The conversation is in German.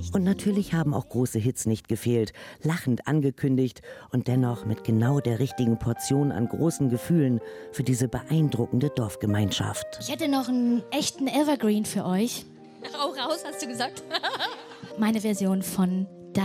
Und natürlich haben auch große Hits nicht gefehlt, lachend angekündigt und dennoch mit genau der richtigen Portion an großen Gefühlen für diese beeindruckende Dorfgemeinschaft. Ich hätte noch einen echten Evergreen für euch. Hau raus, hast du gesagt? Meine Version von